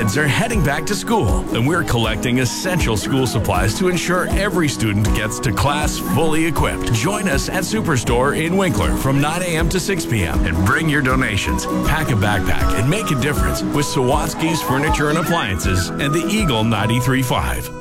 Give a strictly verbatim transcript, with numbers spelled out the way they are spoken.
kids are heading back to school, and we're collecting essential school supplies to ensure every student gets to class fully equipped. Join us at Superstore in Winkler from nine a.m. to six p.m. and bring your donations. Pack a backpack and make a difference with Sawatsky's Furniture and Appliances and the Eagle ninety-three point five.